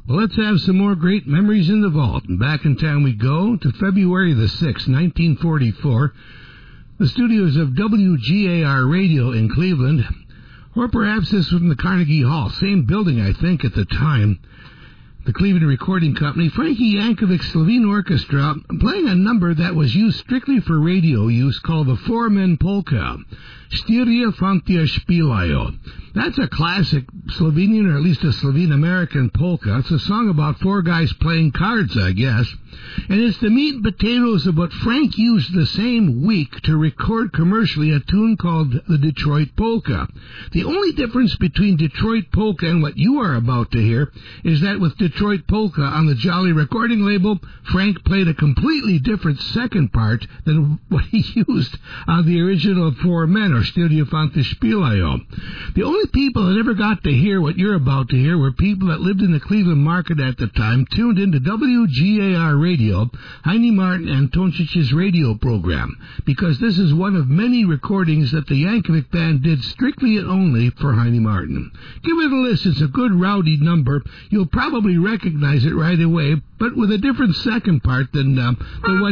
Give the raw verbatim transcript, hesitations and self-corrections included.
Well, let's have some more great memories in the vault. And back in time we go to February the sixth, nineteen forty-four, the studios of W G A R Radio in Cleveland, or perhaps this was from the Carnegie Hall, same building, I think, at the time. The Cleveland Recording Company, Frankie Yankovic's Slovene Orchestra, playing a number that was used strictly for radio use called the Four Men Polka. Styria Fantia Špilajo. That's a classic Slovenian, or at least a Slovene-American polka. It's a song about four guys playing cards, I guess. And it's the meat and potatoes of what Frank used the same week to record commercially a tune called the Detroit Polka. The only difference between Detroit Polka and what you are about to hear is that with Detroit Polka on the Jolly recording label, Frank played a completely different second part than what he used on the original Four Men, or Styria Fantia Špilajo. The only people that ever got to hear what you're about to hear were people that lived in the Cleveland market at the time, tuned into W G A R Radio, Heine Martin and Toncic's radio program, because this is one of many recordings that the Yankovic Band did strictly and only for Heine Martin. Give it a listen. It's a good rowdy number. You'll probably recognize it right away, but with a different second part than uh, the one